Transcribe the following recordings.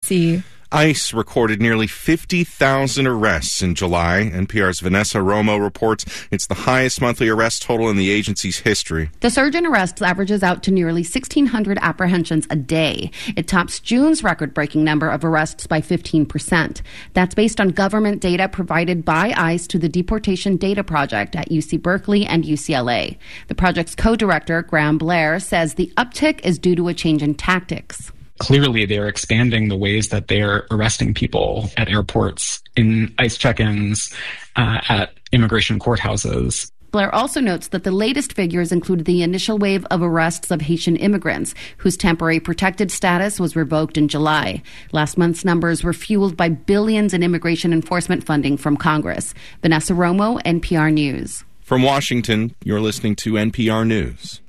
see. ICE recorded nearly 50,000 arrests in July. NPR's Vanessa Romo reports it's the highest monthly arrest total in the agency's history. The surge in arrests averages out to nearly 1,600 apprehensions a day. It tops June's record-breaking number of arrests by 15%. That's based on government data provided by ICE to the Deportation Data Project at UC Berkeley and UCLA. The project's co-director, Graham Blair, says the uptick is due to a change in tactics. Clearly, they're expanding the ways that they're arresting people at airports, in ICE check-ins, at immigration courthouses. Blair also notes that the latest figures include the initial wave of arrests of Haitian immigrants, whose temporary protected status was revoked in July. Last month's numbers were fueled by billions in immigration enforcement funding from Congress. Vanessa Romo, NPR News. From Washington, you're listening to NPR News.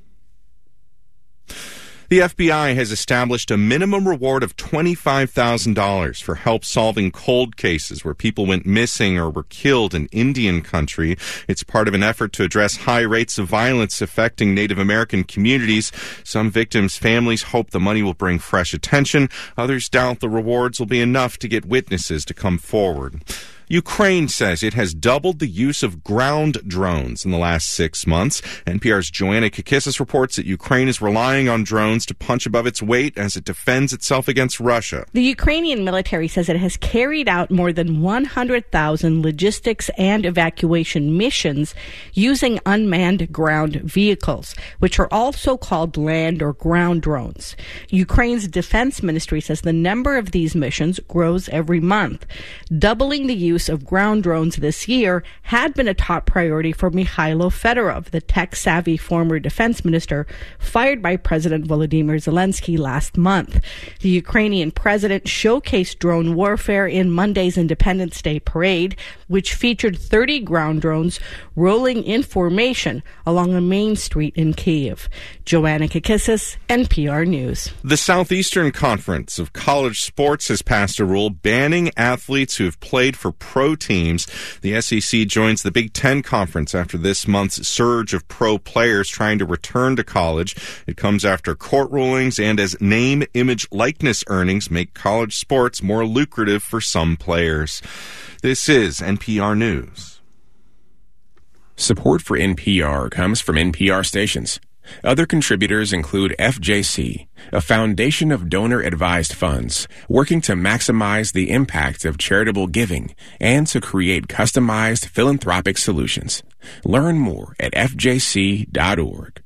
The FBI has established a minimum reward of $25,000 for help solving cold cases where people went missing or were killed in Indian country. It's part of an effort to address high rates of violence affecting Native American communities. Some victims' families hope the money will bring fresh attention. Others doubt the rewards will be enough to get witnesses to come forward. Ukraine says it has doubled the use of ground drones in the last 6 months. NPR's Joanna Kakissis reports that Ukraine is relying on drones to punch above its weight as it defends itself against Russia. The Ukrainian military says it has carried out more than 100,000 logistics and evacuation missions using unmanned ground vehicles, which are also called land or ground drones. Ukraine's defense ministry says the number of these missions grows every month. Doubling the use of ground drones this year had been a top priority for Mikhailo Fedorov, the tech-savvy former defense minister fired by President Volodymyr Zelensky last month. The Ukrainian president showcased drone warfare in Monday's Independence Day parade, which featured 30 ground drones rolling in formation along a main street in Kyiv. Joanna Kakissis, NPR News. The Southeastern Conference of College Sports has passed a rule banning athletes who have played for pro teams. The SEC joins the Big Ten Conference after this month's surge of pro players trying to return to college. It comes after court rulings and as name, image, likeness earnings make college sports more lucrative for some players. This is NPR News. Support for NPR comes from NPR stations. Other contributors include FJC, a foundation of donor-advised funds working to maximize the impact of charitable giving and to create customized philanthropic solutions. Learn more at fjc.org.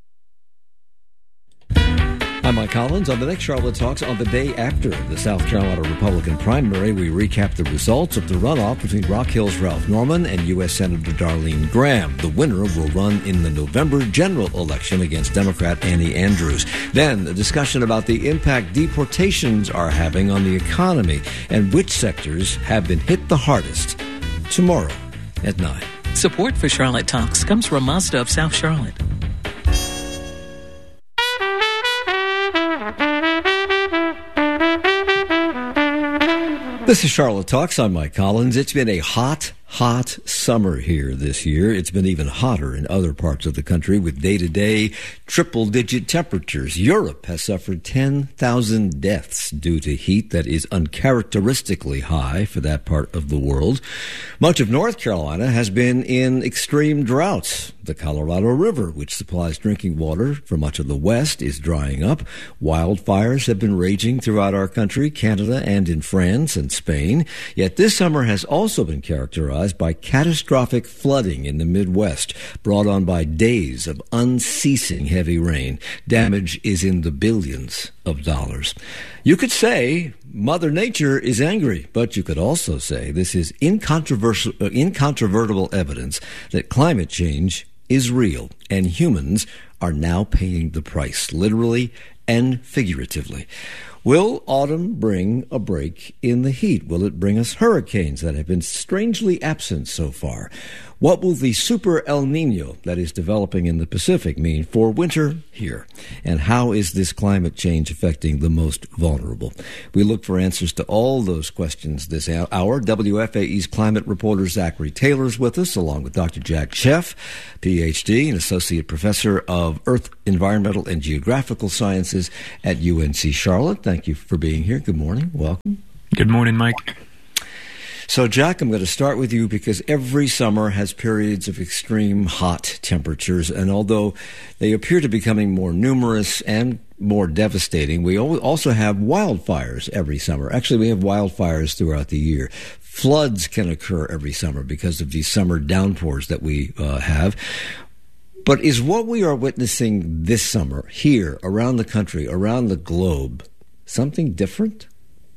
I'm Mike Collins. On the next Charlotte Talks, on the day after the South Carolina Republican primary, we recap the results of the runoff between Rock Hill's Ralph Norman and U.S. Senator Darlene Graham. The winner will run in the November general election against Democrat Annie Andrews. Then, a discussion about the impact deportations are having on the economy and which sectors have been hit the hardest. Tomorrow at 9. Support for Charlotte Talks comes from Mazda of South Charlotte. This is Charlotte Talks. I'm Mike Collins. It's been a hot summer here this year. It's been even hotter in other parts of the country with day-to-day triple-digit temperatures. Europe has suffered 10,000 deaths due to heat that is uncharacteristically high for that part of the world. Much of North Carolina has been in extreme droughts. The Colorado River, which supplies drinking water for much of the West, is drying up. Wildfires have been raging throughout our country, Canada, and in France and Spain. Yet this summer has also been characterized by catastrophic flooding in the Midwest, brought on by days of unceasing heavy rain. Damage is in the billions of dollars. You could say Mother Nature is angry, but you could also say this is incontrovertible evidence that climate change is real, and humans are now paying the price, literally and figuratively. Will autumn bring a break in the heat? Will it bring us hurricanes that have been strangely absent so far? What will the super El Nino that is developing in the Pacific mean for winter here? And how is this climate change affecting the most vulnerable? We look for answers to all those questions this hour. WFAE's climate reporter Zachary Taylor is with us, along with Dr. Jack Sheff, Ph.D. and Associate Professor of Earth, Environmental, and Geographical Sciences at UNC Charlotte. Thank you for being here. Good morning. Welcome. Good morning, Mike. So, Jack, I'm going to start with you because every summer has periods of extreme hot temperatures, and although they appear to be becoming more numerous and more devastating, we also have wildfires every summer. Actually, we have wildfires throughout the year. Floods can occur every summer because of these summer downpours that we have. But is what we are witnessing this summer here, around the country, around the globe, something different?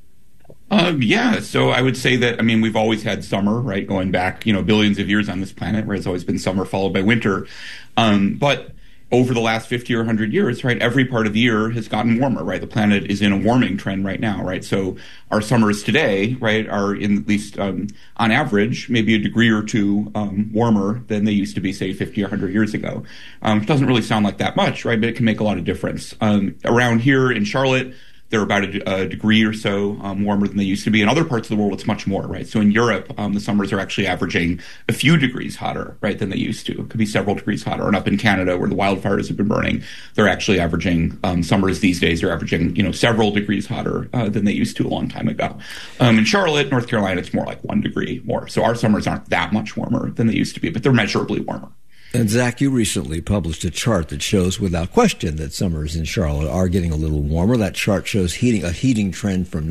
Yeah, so I would say that, we've always had summer, right, going back, billions of years on this planet, where it's always been summer followed by winter. But over the last 50 or 100 years, right, every part of the year has gotten warmer, right? The planet is in a warming trend right now, right? So our summers today, right, are in at least on average, maybe a degree or two warmer than they used to be, say, 50 or 100 years ago. It doesn't really sound like that much, right? But it can make a lot of difference. Around here in Charlotte, they're about a degree or so warmer than they used to be. In other parts of the world, it's much more, right? So in Europe, the summers are actually averaging a few degrees hotter, right, than they used to. It could be several degrees hotter. And up in Canada, where the wildfires have been burning, they're actually averaging, summers these days are averaging, several degrees hotter than they used to a long time ago. In Charlotte, North Carolina, it's more like 1 degree more. So our summers aren't that much warmer than they used to be, but they're measurably warmer. And Zach, you recently published a chart that shows without question that summers in Charlotte are getting a little warmer. That chart shows a heating trend from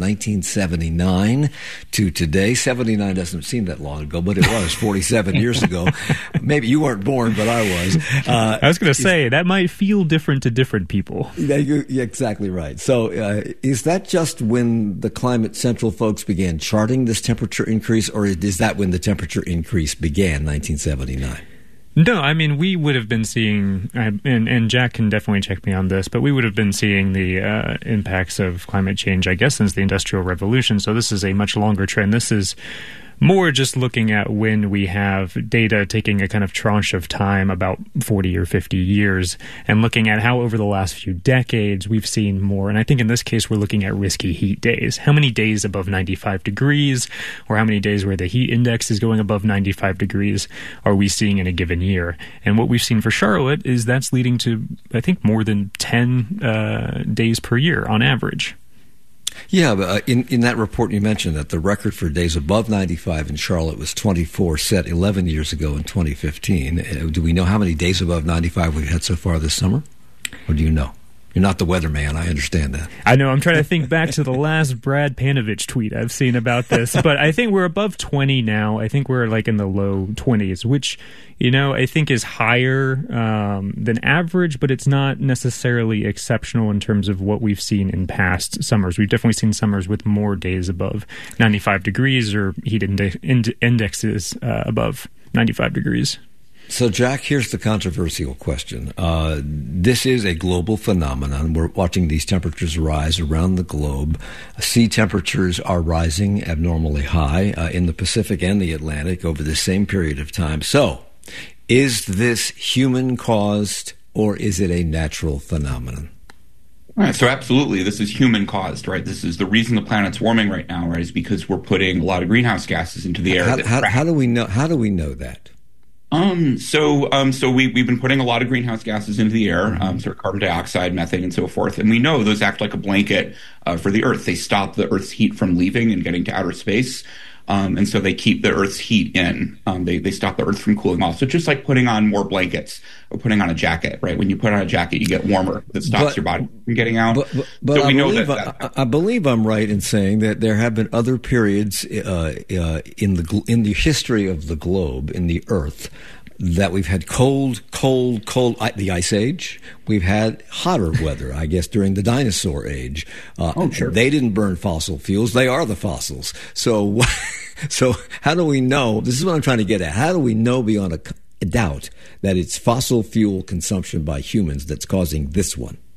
1979 to today. 79 doesn't seem that long ago, but it was 47 years ago. Maybe you weren't born, but I was. I was going to say, that might feel different to different people. You're exactly right. So is that just when the Climate Central folks began charting this temperature increase, or is that when the temperature increase began, 1979? No, we would have been seeing, and Jack can definitely check me on this, but we would have been seeing the impacts of climate change, I guess, since the Industrial Revolution. So this is a much longer trend. This is more just looking at when we have data taking a kind of tranche of time, about 40 or 50 years, and looking at how over the last few decades we've seen more. And I think in this case we're looking at risky heat days. How many days above 95 degrees, or how many days where the heat index is going above 95 degrees are we seeing in a given year? And what we've seen for Charlotte is that's leading to, I think, more than 10 days per year on average. Yeah, but in that report you mentioned that the record for days above 95 in Charlotte was 24, set 11 years ago in 2015. Do we know how many days above 95 we've had so far this summer? Or do you know? You're not the weatherman, I understand that. I know, I'm trying to think back to the last Brad Panovich tweet I've seen about this, but I think we're above 20 now. I think we're like in the low 20s, which, I think is higher than average, but it's not necessarily exceptional in terms of what we've seen in past summers. We've definitely seen summers with more days above 95 degrees or heat indexes above 95 degrees. So, Jack, here's the controversial question. This is a global phenomenon. We're watching these temperatures rise around the globe. Sea temperatures are rising abnormally high in the Pacific and the Atlantic over the same period of time. So, is this human-caused or is it a natural phenomenon? Right, so absolutely, this is human-caused, right? This is the reason the planet's warming right now, right? Is because we're putting a lot of greenhouse gases into the air. How do we know? How do we know that? So we've been putting a lot of greenhouse gases into the air, sort of carbon dioxide, methane, and so forth. And we know those act like a blanket for the Earth. They stop the Earth's heat from leaving and getting to outer space. And so they keep the Earth's heat in. They stop the Earth from cooling off. So it's just like putting on more blankets or putting on a jacket, right? When you put on a jacket, you get warmer. That stops your body from getting out. But so I believe I'm right in saying that there have been other periods in the history of the globe, in the Earth, that we've had cold, the Ice Age. We've had hotter weather, I guess, during the dinosaur age. Sure. They didn't burn fossil fuels. They are the fossils. So how do we know? This is what I'm trying to get at. How do we know beyond a doubt that it's fossil fuel consumption by humans that's causing this one?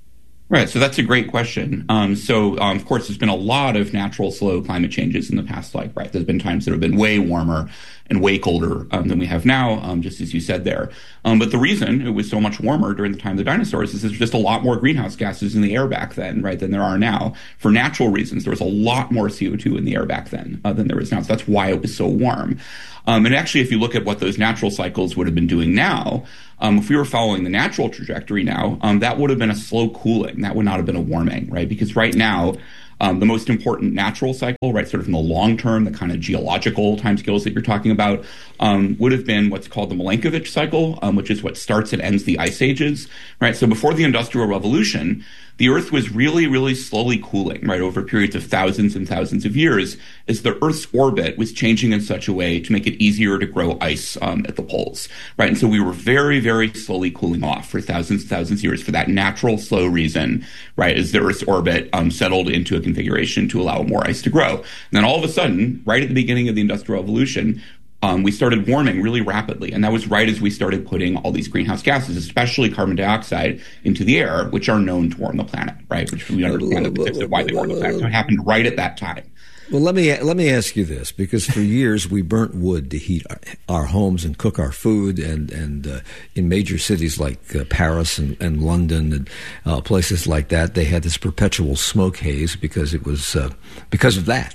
Right. So that's a great question. Of course, there's been a lot of natural slow climate changes in the past. There's been times that have been way warmer and way colder than we have now, just as you said there. But the reason it was so much warmer during the time of the dinosaurs is there's just a lot more greenhouse gases in the air back then, right, than there are now. For natural reasons, there was a lot more CO2 in the air back then than there is now. So that's why it was so warm. And actually, if you look at what those natural cycles would have been doing now, if we were following the natural trajectory now, that would have been a slow cooling. That would not have been a warming, right? Because right now, the most important natural cycle, right, sort of in the long term, the kind of geological timescales that you're talking about, would have been what's called the Milankovitch cycle, which is what starts and ends the ice ages, right? So before the Industrial Revolution, the Earth was really, really slowly cooling, right, over periods of thousands and thousands of years as the Earth's orbit was changing in such a way to make it easier to grow ice at the poles, right? And so we were very, very slowly cooling off for thousands and thousands of years for that natural slow reason, right, as the Earth's orbit settled into a configuration to allow more ice to grow. And then all of a sudden, right at the beginning of the Industrial Revolution, we started warming really rapidly. And that was right as we started putting all these greenhouse gases, especially carbon dioxide, into the air, which are known to warm the planet, right? Which we understand the physics of why they warm the planet. So it happened right at that time. Well, let me ask you this, because for years we burnt wood to heat our homes and cook our food, and in major cities like Paris and London and places like that, they had this perpetual smoke haze because it was because of that.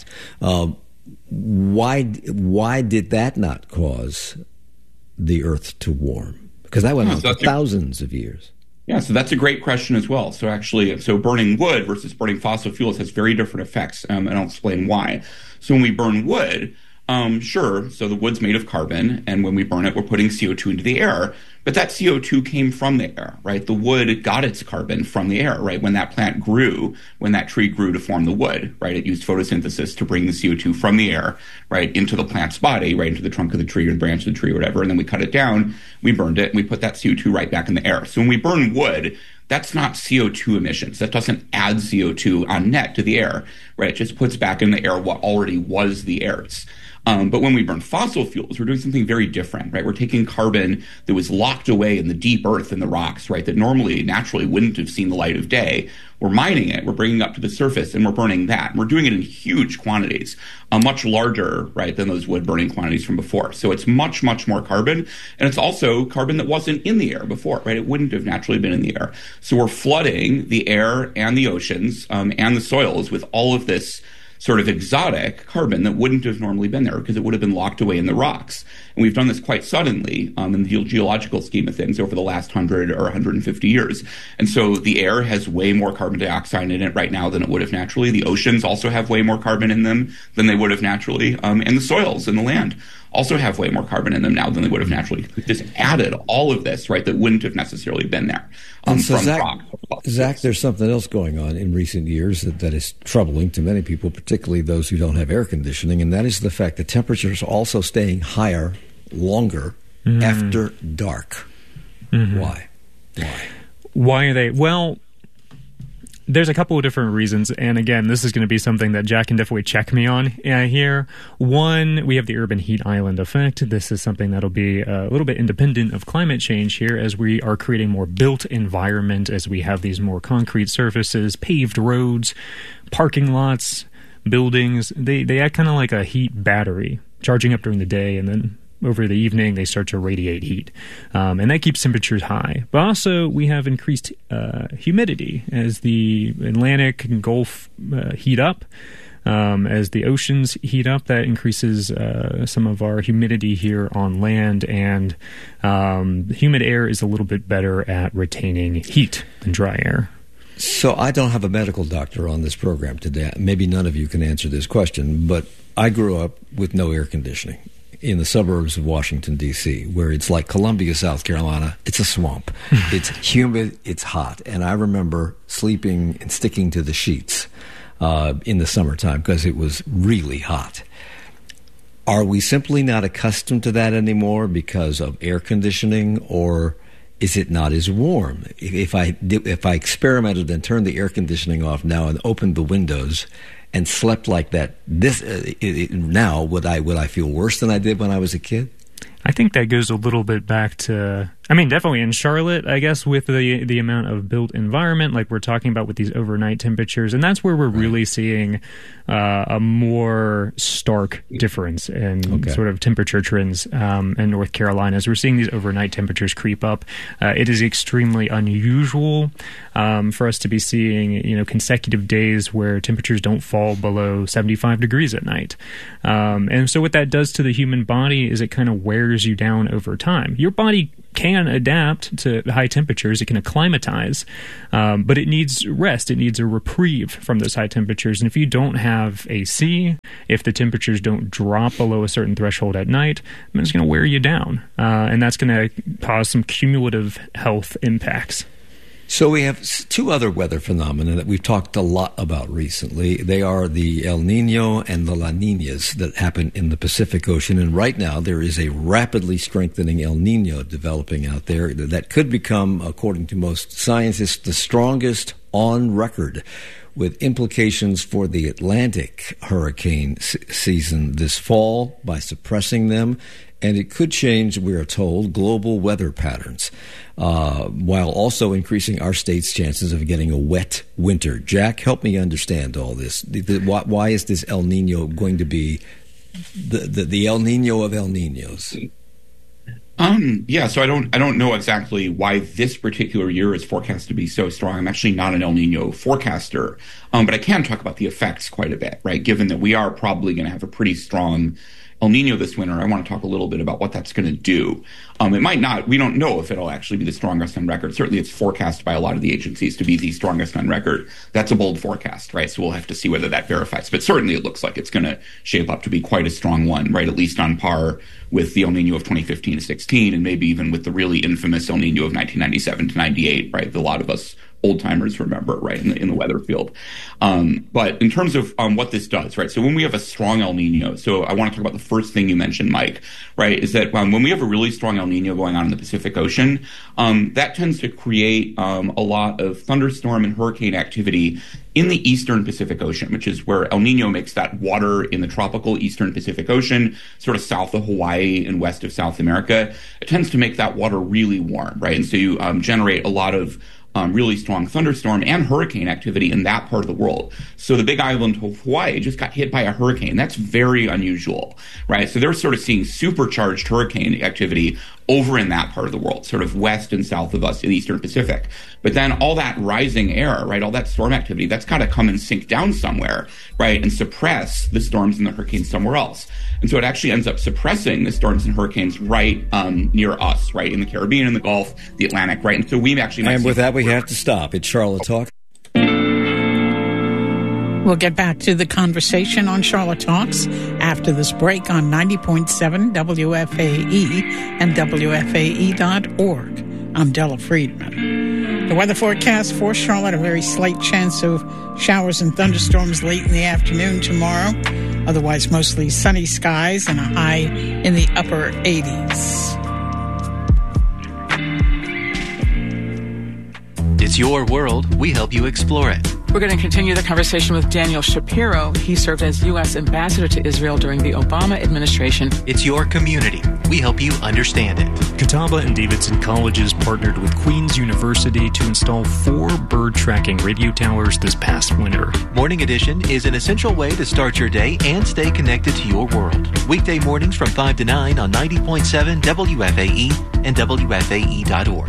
Why did that not cause the Earth to warm? Because that went on for thousands of years. Yeah, so that's a great question as well. So actually, burning wood versus burning fossil fuels has very different effects, and I'll explain why. So when we burn wood, sure, so the wood's made of carbon, and when we burn it, we're putting CO2 into the air. But that CO2 came from the air, right? The wood got its carbon from the air, right? When that plant grew, when that tree grew to form the wood, right? It used photosynthesis to bring the CO2 from the air, right, into the plant's body, right, into the trunk of the tree or the branch of the tree or whatever. And then we cut it down, we burned it, and we put that CO2 right back in the air. So when we burn wood, that's not CO2 emissions. That doesn't add CO2 on net to the air, right? It just puts back in the air what already was the air's. But when we burn fossil fuels, we're doing something very different, right? We're taking carbon that was locked away in the deep earth in the rocks, right, that normally, naturally wouldn't have seen the light of day. We're mining it, we're bringing it up to the surface, and we're burning that. And we're doing it in huge quantities, much larger, right, than those wood burning quantities from before. So it's much, much more carbon. And it's also carbon that wasn't in the air before, right? It wouldn't have naturally been in the air. So we're flooding the air and the oceans and the soils with all of this sort of exotic carbon that wouldn't have normally been there because it would have been locked away in the rocks. And we've done this quite suddenly in the geological scheme of things over the last 100 or 150 years. And so the air has way more carbon dioxide in it right now than it would have naturally. The oceans also have way more carbon in them than they would have naturally. And the soils and the land also have way more carbon in them now than they would have naturally. We just added all of this, right, that wouldn't have necessarily been there so from rock. Zach, there's something else going on in recent years that is troubling to many people, particularly those who don't have air conditioning, and that is the fact that temperatures are also staying higher longer after dark. Why? Why are they? Well, there's a couple of different reasons, and again, this is going to be something that Jack can definitely check me on here. One, we have the urban heat island effect. This is something that'll be a little bit independent of climate change here, as we are creating more built environment, as we have these more concrete surfaces, paved roads, parking lots, buildings. They act kind of like a heat battery, charging up during the day, and then over the evening, they start to radiate heat. And that keeps temperatures high. But also, we have increased humidity as the Atlantic and Gulf heat up. As the oceans heat up, that increases some of our humidity here on land. And humid air is a little bit better at retaining heat than dry air. So I don't have a medical doctor on this program today. Maybe none of you can answer this question, but I grew up with no air conditioning in the suburbs of Washington, D.C., where it's like Columbia, South Carolina. It's a swamp. It's humid. It's hot. And I remember sleeping and sticking to the sheets in the summertime because it was really hot. Are we simply not accustomed to that anymore because of air conditioning, or is it not as warm? If I experimented and turned the air conditioning off now and opened the windows and slept like that, now would I feel worse than I did when I was a kid? I think that goes a little bit back to I mean, definitely in Charlotte, I guess, with the amount of built environment, like we're talking about with these overnight temperatures, and that's where we're really seeing a more stark difference in sort of temperature trends in North Carolina. As we're seeing these overnight temperatures creep up, it is extremely unusual for us to be seeing, consecutive days where temperatures don't fall below 75 degrees at night. And so what that does to the human body is it kind of wears you down over time. Your body can adapt to high temperatures. It can acclimatize, but it needs rest. It needs a reprieve from those high temperatures. And if you don't have AC, if the temperatures don't drop below a certain threshold at night, then it's going to wear you down. And that's going to cause some cumulative health impacts. So we have two other weather phenomena that we've talked a lot about recently. They are the El Nino and the La Niñas that happen in the Pacific Ocean. And right now there is a rapidly strengthening El Nino developing out there that could become, according to most scientists, the strongest on record, with implications for the Atlantic hurricane season this fall by suppressing them. And it could change, we are told, global weather patterns, while also increasing our state's chances of getting a wet winter. Jack, help me understand all this. Why is this El Nino going to be the El Nino of El Ninos? So I don't know exactly why this particular year is forecast to be so strong. I'm actually not an El Nino forecaster, but I can talk about the effects quite a bit, right? Given that we are probably going to have a pretty strong El Nino this winter, I want to talk a little bit about what that's going to do. It might not, we don't know if it'll actually be the strongest on record. Certainly it's forecast by a lot of the agencies to be the strongest on record. That's a bold forecast, right? So we'll have to see whether that verifies. But certainly it looks like it's going to shape up to be quite a strong one, right? At least on par with the El Nino of 2015-16 and maybe even with the really infamous El Nino of 1997-98, right? A lot of us old-timers remember, right, in the weather field. But in terms of what this does, right, so when we have a strong El Nino, so I want to talk about the first thing you mentioned, Mike, right, is that when we have a really strong El Nino going on in the Pacific Ocean, that tends to create a lot of thunderstorm and hurricane activity in the eastern Pacific Ocean, which is where El Nino makes that water in the tropical eastern Pacific Ocean, sort of south of Hawaii and west of South America. It tends to make that water really warm, right, and so you generate a lot of really strong thunderstorm and hurricane activity in that part of the world. So the big island of Hawaii just got hit by a hurricane. That's very unusual, right? So they're sort of seeing supercharged hurricane activity over in that part of the world, sort of west and south of us in the Eastern Pacific. But then all that rising air, right, all that storm activity, that's got to come and sink down somewhere, right, and suppress the storms and the hurricanes somewhere else. And so it actually ends up suppressing the storms and hurricanes right near us, right, in the Caribbean, in the Gulf, the Atlantic, right? And so we actually... And with that, we have to stop. It's Charlotte Talk. We'll get back to the conversation on Charlotte Talks after this break on 90.7 WFAE and WFAE.org. I'm Della Friedman. The weather forecast for Charlotte, a very slight chance of showers and thunderstorms late in the afternoon tomorrow. Otherwise, mostly sunny skies and a high in the upper 80s. It's your world. We help you explore it. We're going to continue the conversation with Daniel Shapiro. He served as U.S. Ambassador to Israel during the Obama administration. It's your community. We help you understand it. Catawba and Davidson Colleges partnered with Queen's University to install 4 bird tracking radio towers this past winter. Morning Edition is an essential way to start your day and stay connected to your world. Weekday mornings from 5 to 9 on 90.7 WFAE and WFAE.org.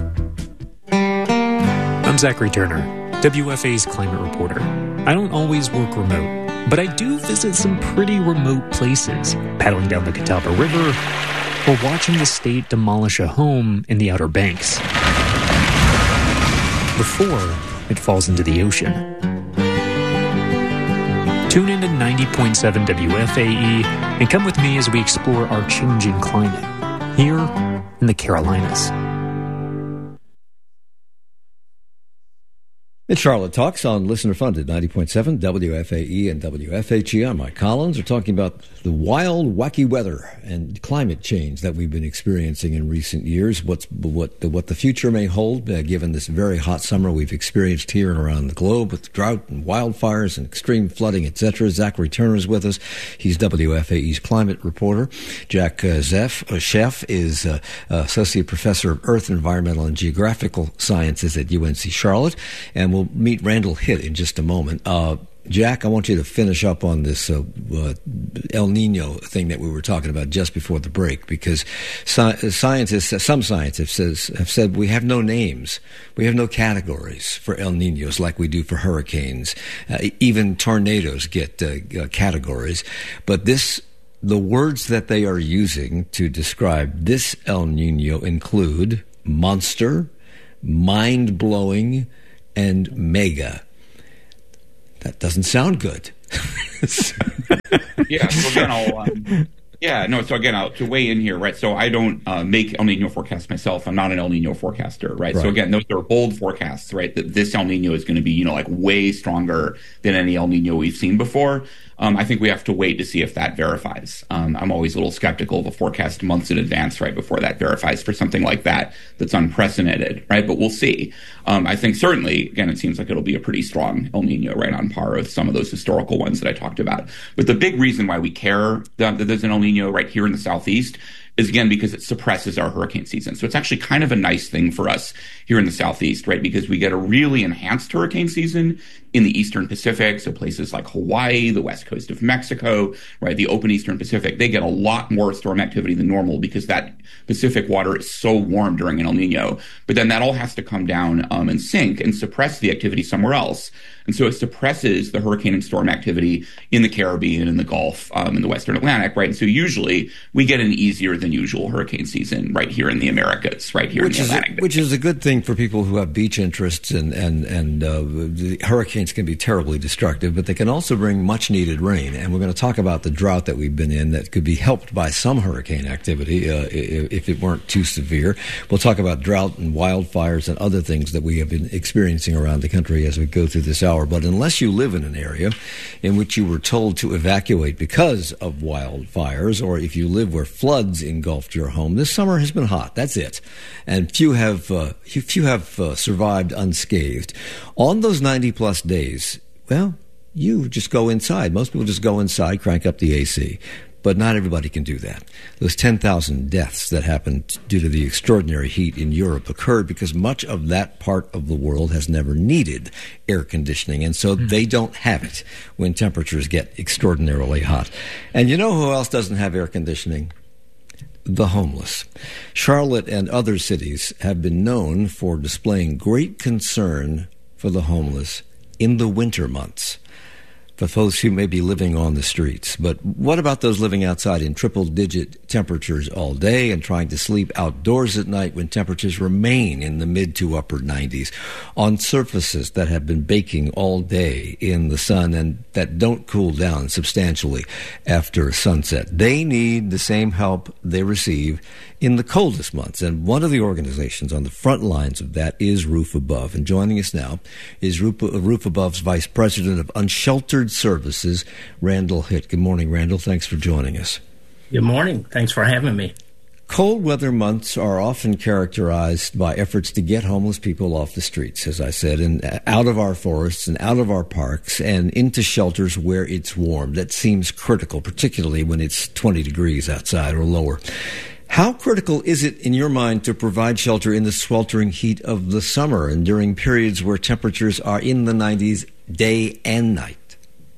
I'm Zachary Turner, WFA's climate reporter. I don't always work remote, but I do visit some pretty remote places, paddling down the Catawba River or watching the state demolish a home in the Outer Banks before it falls into the ocean. Tune in to 90.7 WFAE and come with me as we explore our changing climate here in the Carolinas. It's Charlotte Talks on listener-funded 90.7 WFAE and WFHE. I'm Mike Collins. We're talking about the wild, wacky weather and climate change that we've been experiencing in recent years, what the future may hold, given this very hot summer we've experienced here and around the globe with drought and wildfires and extreme flooding, etc. Zachary Turner is with us. He's WFAE's climate reporter. Jack Sheff is Associate Professor of Earth, Environmental, and Geographical Sciences at UNC Charlotte. And we'll meet Randall Hitt in just a moment. Jack, I want you to finish up on this El Nino thing that we were talking about just before the break, because some scientists have said we have no names, we have no categories for El Ninos like we do for hurricanes. Even tornadoes get categories, but the words that they are using to describe this El Nino include monster, mind-blowing, and mega. That doesn't sound good. Yeah. So again, to weigh in here, right? So I don't make El Nino forecasts myself. I'm not an El Nino forecaster, right? So again, those are bold forecasts, right? That this El Nino is going to be, like way stronger than any El Nino we've seen before. I think we have to wait to see if that verifies. I'm always a little skeptical of a forecast months in advance, right, before that verifies for something like that that's unprecedented, right? But we'll see. I think certainly, again, it seems like it'll be a pretty strong El Nino, right, on par with some of those historical ones that I talked about. But the big reason why we care that there's an El Nino right here in the Southeast is, again, because it suppresses our hurricane season. So it's actually kind of a nice thing for us here in the Southeast, right? Because we get a really enhanced hurricane season in the Eastern Pacific. So places like Hawaii, the west coast of Mexico, right? The open Eastern Pacific, they get a lot more storm activity than normal because that Pacific water is so warm during an El Nino. But then that all has to come down and sink and suppress the activity somewhere else. And so it suppresses the hurricane and storm activity in the Caribbean and the Gulf, in the Western Atlantic, right? And so usually we get an easier than usual hurricane season right here in the Americas, right here in the Atlantic. Which is a good thing for people who have beach interests, and the hurricanes can be terribly destructive, but they can also bring much needed rain. And we're going to talk about the drought that we've been in that could be helped by some hurricane activity if it weren't too severe. We'll talk about drought and wildfires and other things that we have been experiencing around the country as we go through this hour. But unless you live in an area in which you were told to evacuate because of wildfires, or if you live where floods engulfed your home, this summer has been hot. That's it. And few have survived unscathed. On those 90-plus days, well, you just go inside. Most people just go inside, crank up the AC. But not everybody can do that. Those 10,000 deaths that happened due to the extraordinary heat in Europe occurred because much of that part of the world has never needed air conditioning, and so they don't have it when temperatures get extraordinarily hot. And you know who else doesn't have air conditioning? The homeless. Charlotte and other cities have been known for displaying great concern for the homeless in the winter months, for folks who may be living on the streets. But what about those living outside in triple-digit temperatures all day and trying to sleep outdoors at night when temperatures remain in the mid to upper 90s, on surfaces that have been baking all day in the sun and that don't cool down substantially after sunset? They need the same help they receive in the coldest months. And one of the organizations on the front lines of that is Roof Above. And joining us now is Roof Above's Vice President of Unsheltered Services, Randall Hitt. Good morning, Randall. Thanks for joining us. Good morning. Thanks for having me. Cold weather months are often characterized by efforts to get homeless people off the streets, as I said, and out of our forests and out of our parks and into shelters where it's warm. That seems critical, particularly when it's 20 degrees outside or lower. How critical is it, in your mind, to provide shelter in the sweltering heat of the summer and during periods where temperatures are in the 90s day and night?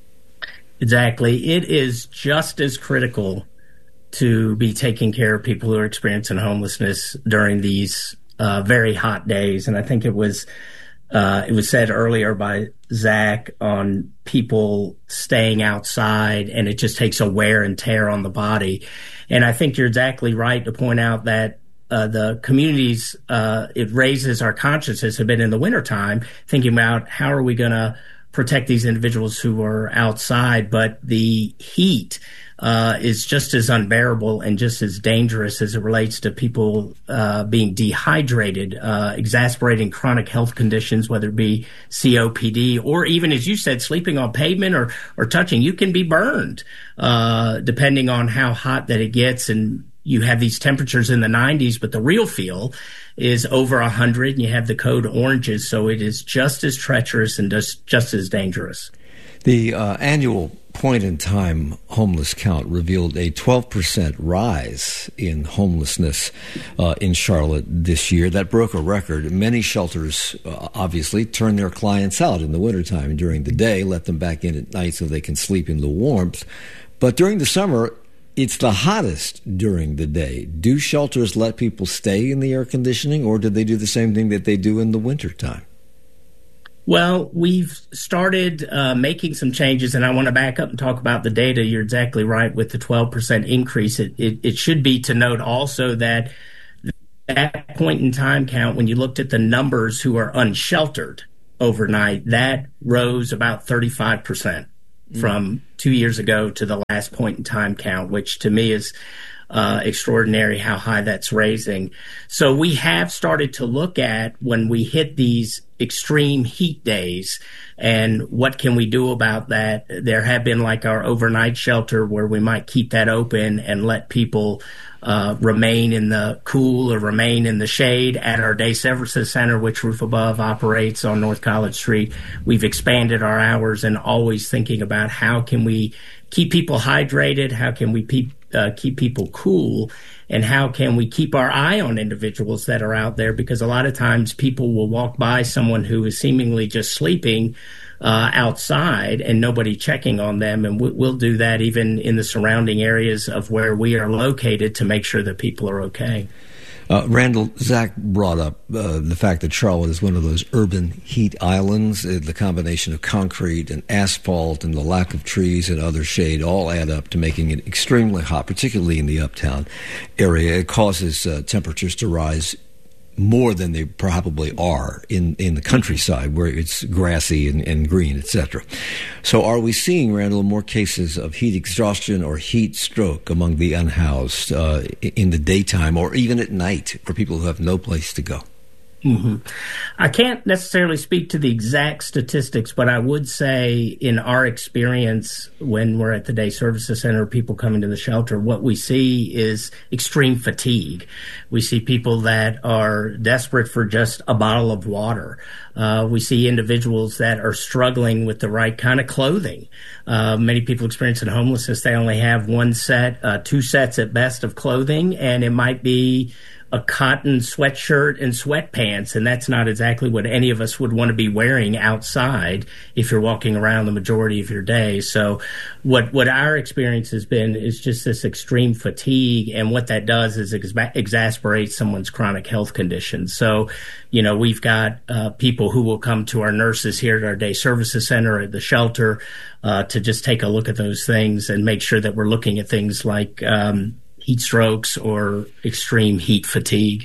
Exactly. It is just as critical to be taking care of people who are experiencing homelessness during these very hot days. And I think it was said earlier by Zach on people staying outside, and it just takes a wear and tear on the body. And I think you're exactly right to point out that the communities, it raises our consciousness a bit in the wintertime, thinking about how are we going to protect these individuals who are outside, but the heat is just as unbearable and just as dangerous as it relates to people being dehydrated, exacerbating chronic health conditions, whether it be COPD or even, as you said, sleeping on pavement or touching. You can be burned depending on how hot that it gets. And you have these temperatures in the 90s, but the real feel is over 100, and you have the code oranges. So it is just as treacherous and just as dangerous. The annual point-in-time homeless count revealed a 12% rise in homelessness in Charlotte this year. That broke a record. Many shelters obviously turn their clients out in the wintertime during the day, let them back in at night so they can sleep in the warmth. But during the summer, it's the hottest during the day. Do shelters let people stay in the air conditioning, or do they do the same thing that they do in the wintertime? Well, we've started making some changes, and I want to back up and talk about the data. You're exactly right with the 12% increase. It should be to note also that that point-in-time count, when you looked at the numbers who are unsheltered overnight, that rose about 35% from 2 years ago to the last point-in-time count, which to me is extraordinary how high that's raising. So we have started to look at when we hit these extreme heat days and what can we do about that. There have been like our overnight shelter where we might keep that open and let people remain in the cool or remain in the shade. At our day services center, which Roof Above operates on North College Street, we've expanded our hours and always thinking about how can we keep people hydrated, how can we keep people cool, and how can we keep our eye on individuals that are out there, because a lot of times people will walk by someone who is seemingly just sleeping outside and nobody checking on them, and we'll do that even in the surrounding areas of where we are located to make sure that people are okay. Randall, Zach brought up the fact that Charlotte is one of those urban heat islands. The combination of concrete and asphalt and the lack of trees and other shade all add up to making it extremely hot, particularly in the uptown area. It causes temperatures to rise more than they probably are in the countryside where it's grassy and green, etc. So are we seeing, Randall, more cases of heat exhaustion or heat stroke among the unhoused in the daytime or even at night for people who have no place to go? Mm-hmm. I can't necessarily speak to the exact statistics, but I would say in our experience when we're at the Day Services Center, people coming to the shelter, what we see is extreme fatigue. We see people that are desperate for just a bottle of water. We see individuals that are struggling with the right kind of clothing. Many people experiencing homelessness, they only have one set, two sets at best of clothing, and it might be a cotton sweatshirt and sweatpants, and that's not exactly what any of us would want to be wearing outside if you're walking around the majority of your day. So what our experience has been is just this extreme fatigue, and what that does is exacerbate someone's chronic health conditions. So, you know, we've got people who will come to our nurses here at our Day Services Center at the shelter to just take a look at those things and make sure that we're looking at things like heat strokes or extreme heat fatigue.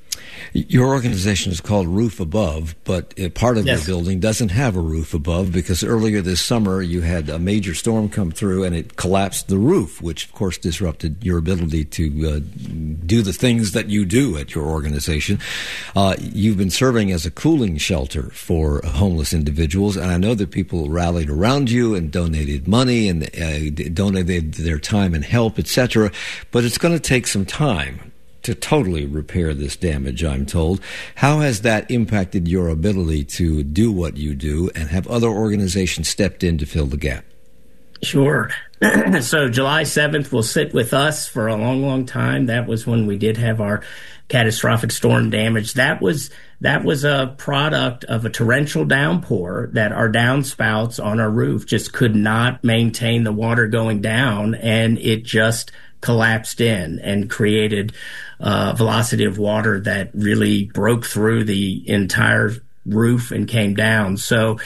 Your organization is called Roof Above, but part of your building doesn't have a roof above because earlier this summer you had a major storm come through and it collapsed the roof, which of course disrupted your ability to do the things that you do at your organization. You've been serving as a cooling shelter for homeless individuals, and I know that people rallied around you and donated money and donated their time and help, etc., but it's going to take some time to totally repair this damage, I'm told. How has that impacted your ability to do what you do, and have other organizations stepped in to fill the gap? Sure. So July 7th will sit with us for a long, long time. That was when we did have our catastrophic storm damage. That was a product of a torrential downpour that our downspouts on our roof just could not maintain the water going down, and it just collapsed in and created velocity of water that really broke through the entire roof and came down. So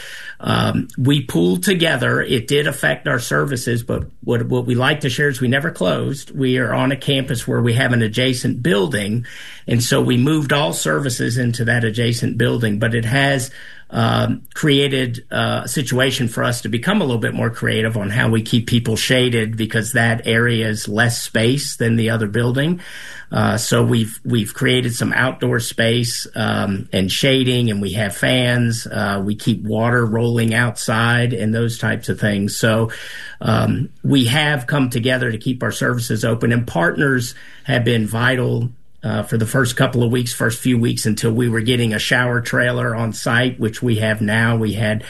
we pooled together. It did affect our services, but what we like to share is we never closed. We are on a campus where we have an adjacent building, and so we moved all services into that adjacent building, but it has created a situation for us to become a little bit more creative on how we keep people shaded, because that area is less space than the other building. So we've created some outdoor space and shading, and we have fans. We keep water rolling outside and those types of things. So we have come together to keep our services open, and partners have been vital for the first few weeks until we were getting a shower trailer on site, which we have now. We had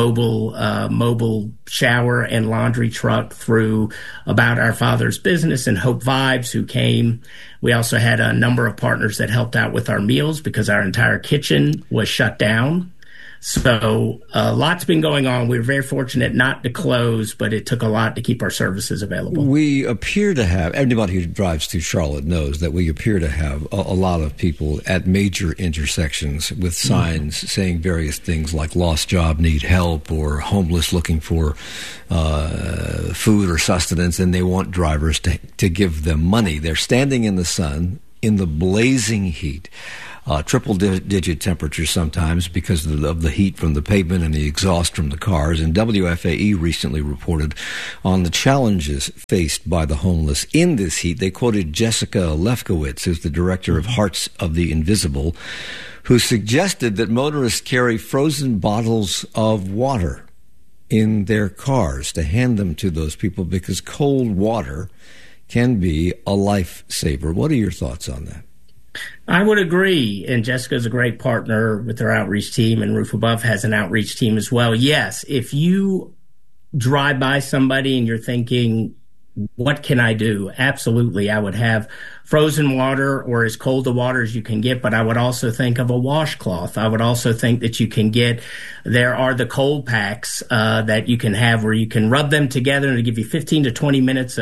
mobile shower and laundry truck through About Our Father's Business and Hope Vibes, who came. We also had a number of partners that helped out with our meals because our entire kitchen was shut down. So lots been going on. We were very fortunate not to close, but it took a lot to keep our services available. We appear to have, anybody who drives through Charlotte knows that we appear to have a lot of people at major intersections with signs saying various things like lost job, need help, or homeless looking for food or sustenance, and they want drivers to give them money. They're standing in the sun, in the blazing heat. Triple-digit temperatures sometimes because of the heat from the pavement and the exhaust from the cars. And WFAE recently reported on the challenges faced by the homeless in this heat. They quoted Jessica Lefkowitz, who's the director of Hearts of the Invisible, who suggested that motorists carry frozen bottles of water in their cars to hand them to those people because cold water can be a lifesaver. What are your thoughts on that? I would agree, and Jessica's a great partner with her outreach team, and Roof Above has an outreach team as well. Yes, if you drive by somebody and you're thinking, what can I do? Absolutely, I would have frozen water or as cold the water as you can get, but I would also think of a washcloth. I would also think that you can there are the cold packs that you can have where you can rub them together and give you 15 to 20 minutes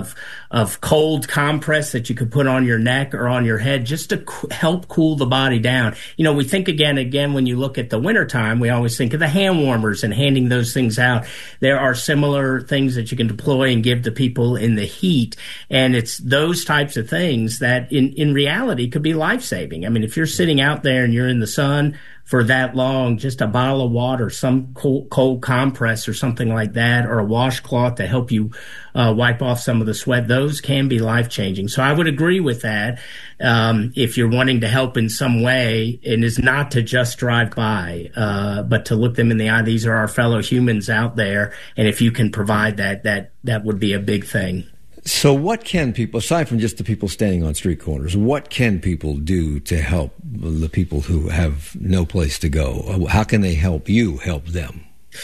of cold compress that you could put on your neck or on your head just to help cool the body down. You know, we think again, when you look at the wintertime, we always think of the hand warmers and handing those things out. There are similar things that you can deploy and give to people in the heat, and it's those types of things that in reality could be life-saving. I mean, if you're sitting out there and you're in the sun for that long, just a bottle of water, some cold compress or something like that, or a washcloth to help you wipe off some of the sweat, those can be life-changing. So I would agree with that if you're wanting to help in some way, and is not to just drive by, but to look them in the eye. These are our fellow humans out there, and if you can provide that would be a big thing. So what can people, aside from just the people standing on street corners, what can people do to help the people who have no place to go? How can they help you help them?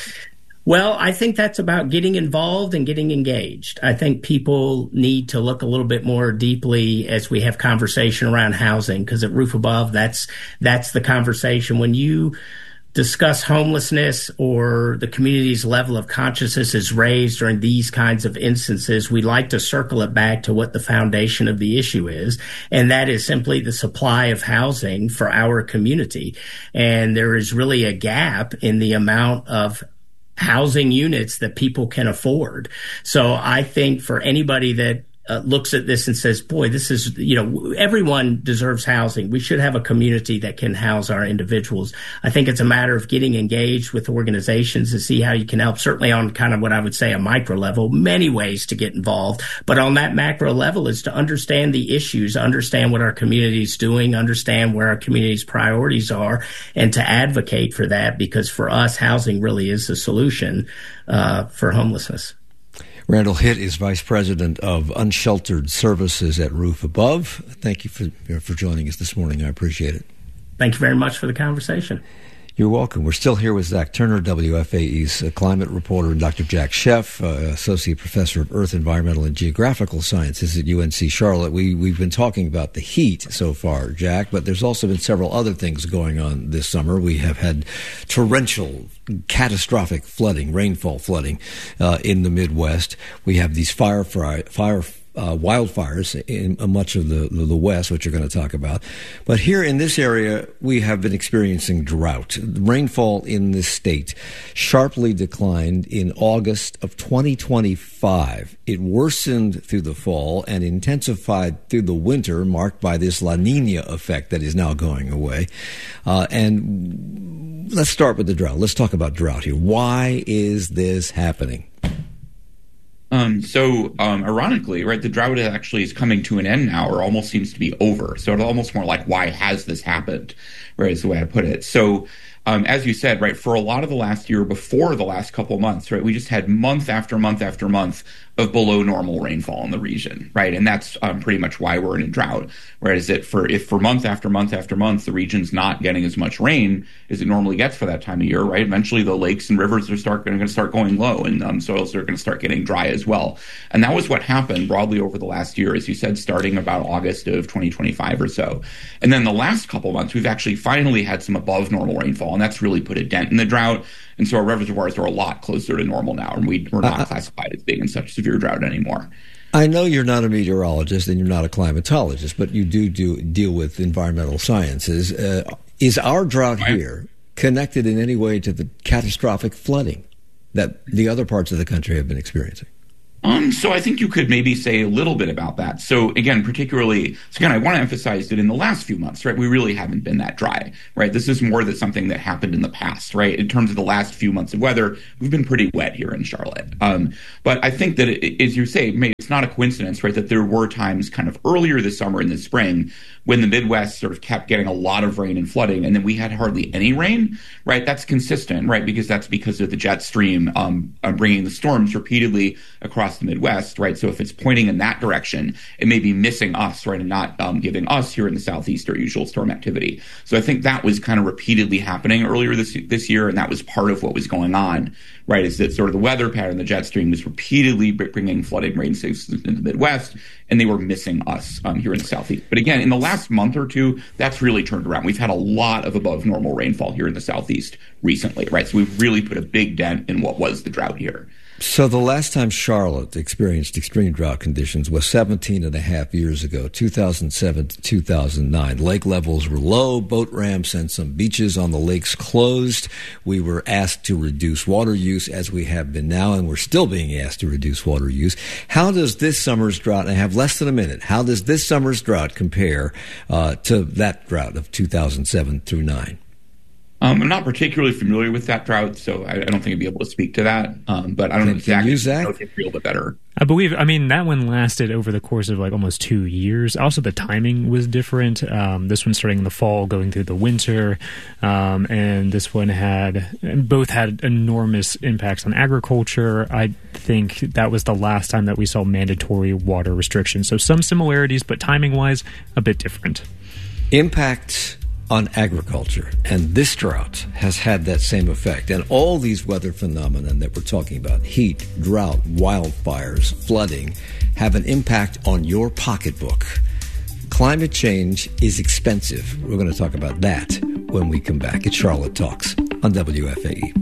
Well, I think that's about getting involved and getting engaged. I think people need to look a little bit more deeply as we have conversation around housing, because at Roof Above, that's the conversation. When you discuss homelessness or the community's level of consciousness is raised during these kinds of instances, we like to circle it back to what the foundation of the issue is, and that is simply the supply of housing for our community. And there is really a gap in the amount of housing units that people can afford. So I think for anybody that looks at this and says, boy, this is, everyone deserves housing. We should have a community that can house our individuals. I think it's a matter of getting engaged with organizations to see how you can help, certainly on kind of what I would say a micro level, many ways to get involved. But on that macro level is to understand the issues, understand what our community is doing, understand where our community's priorities are, and to advocate for that, because for us, housing really is the solution for homelessness. Randall Hitt is Vice President of Unsheltered Services at Roof Above. Thank you for joining us this morning. I appreciate it. Thank you very much for the conversation. You're welcome. We're still here with Zach Turner, WFAE's climate reporter, and Dr. Jack Sheff, Associate Professor of Earth, Environmental, and Geographical Sciences at UNC Charlotte. We've been talking about the heat so far, Jack, but there's also been several other things going on this summer. We have had torrential, catastrophic flooding, rainfall flooding in the Midwest. We have these wildfires in much of the West, which you're going to talk about. But here in this area, we have been experiencing drought. The rainfall in this state sharply declined in August of 2025. It worsened through the fall and intensified through the winter, marked by this La Nina effect that is now going away. And let's start with the drought. Let's talk about drought here. Why is this happening? Ironically, right, the drought actually is coming to an end now, or almost seems to be over. So it's almost more like, why has this happened, right, is the way I put it. So, as you said, right, for a lot of the last year, before the last couple of months, right, we just had month after month after month of below normal rainfall in the region, right? And that's pretty much why we're in a drought, right? Is that if for month after month after month, the region's not getting as much rain as it normally gets for that time of year, right? Eventually the lakes and rivers are going to start going low, and soils are going to start getting dry as well. And that was what happened broadly over the last year, as you said, starting about August of 2025 or so. And then the last couple of months, we've actually finally had some above normal rainfall, and that's really put a dent in the drought. And so our reservoirs are a lot closer to normal now, and we're not classified as being in such severe drought anymore. I know you're not a meteorologist and you're not a climatologist, but you do deal with environmental sciences. Is our drought here connected in any way to the catastrophic flooding that the other parts of the country have been experiencing? So I think you could maybe say a little bit about that. So again, I want to emphasize that in the last few months, right, we really haven't been that dry, right? This is more than something that happened in the past, right? In terms of the last few months of weather, we've been pretty wet here in Charlotte. But I think that, as you say, it's not a coincidence, right, that there were times kind of earlier this summer and this spring when the Midwest sort of kept getting a lot of rain and flooding, and then we had hardly any rain, right? That's consistent, right? Because of the jet stream bringing the storms repeatedly across the Midwest, right? So if it's pointing in that direction, it may be missing us, right, and not giving us here in the Southeast our usual storm activity. So I think that was kind of repeatedly happening earlier this year, and that was part of what was going on, right, is that sort of the weather pattern, the jet stream was repeatedly bringing flooding rain systems into the Midwest, and they were missing us here in the Southeast. But again, in the last month or two, that's really turned around. We've had a lot of above normal rainfall here in the Southeast recently, right? So we've really put a big dent in what was the drought here. So the last time Charlotte experienced extreme drought conditions was 17 and a half years ago, 2007 to 2009. Lake levels were low, boat ramps and some beaches on the lakes closed. We were asked to reduce water use, as we have been now, and we're still being asked to reduce water use. How does this summer's drought, and I have less than a minute, how does this summer's drought compare to that drought of 2007 through 9? I'm not particularly familiar with that drought, so I don't think I'd be able to speak to that. But I don't know exactly. Use that? It's a little bit better. I believe, that one lasted over the course of like almost 2 years. Also, the timing was different. This one starting in the fall, going through the winter, and this one both had enormous impacts on agriculture. I think that was the last time that we saw mandatory water restrictions. So some similarities, but timing-wise, a bit different. Impact on agriculture, and this drought has had that same effect. And all these weather phenomena that we're talking about, heat, drought, wildfires, flooding, have an impact on your pocketbook. Climate change is expensive. We're going to talk about that when we come back. It's Charlotte Talks on WFAE.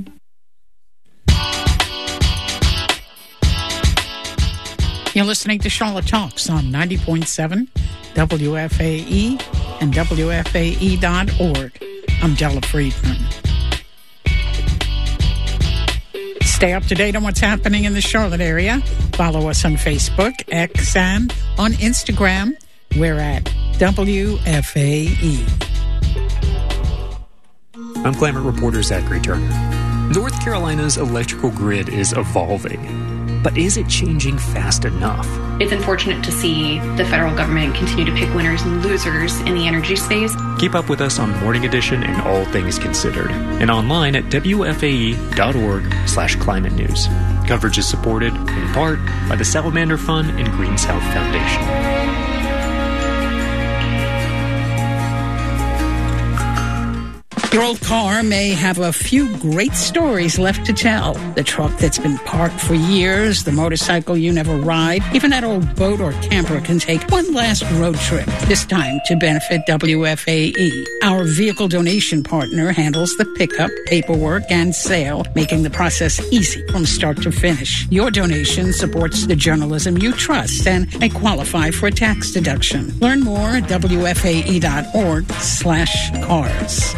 You're listening to Charlotte Talks on 90.7 WFAE and WFAE.org. I'm Della Friedman. Stay up to date on what's happening in the Charlotte area. Follow us on Facebook, X, and on Instagram. We're at WFAE. I'm climate reporter Zachary Turner. North Carolina's electrical grid is evolving. But is it changing fast enough? It's unfortunate to see the federal government continue to pick winners and losers in the energy space. Keep up with us on Morning Edition and All Things Considered, and online at WFAE.org/climate news. Coverage is supported, in part, by the Salamander Fund and Green South Foundation. Your old car may have a few great stories left to tell. The truck that's been parked for years, the motorcycle you never ride, even that old boat or camper can take one last road trip, this time to benefit WFAE. Our vehicle donation partner handles the pickup, paperwork, and sale, making the process easy from start to finish. Your donation supports the journalism you trust and may qualify for a tax deduction. Learn more at WFAE.org/cars.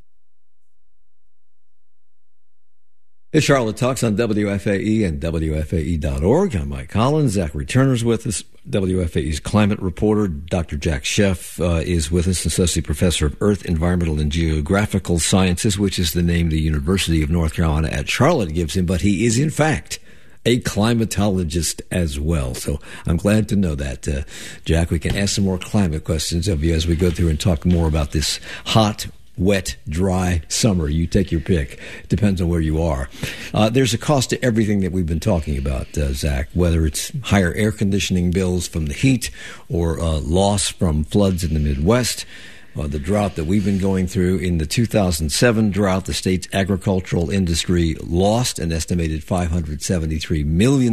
It's Charlotte Talks on WFAE and WFAE.org. I'm Mike Collins. Zachary Turner's with us. WFAE's climate reporter, Dr. Jack Sheff, is with us, Associate Professor of Earth, Environmental, and Geographical Sciences, which is the name the University of North Carolina at Charlotte gives him, but he is, in fact, a climatologist as well. So I'm glad to know that. Jack, we can ask some more climate questions of you as we go through and talk more about this hot, wet, dry summer. You take your pick. Depends on where you are. There's a cost to everything that we've been talking about, Zach, whether it's higher air conditioning bills from the heat or loss from floods in the Midwest. The drought that we've been going through. In the 2007 drought, the state's agricultural industry lost an estimated $573 million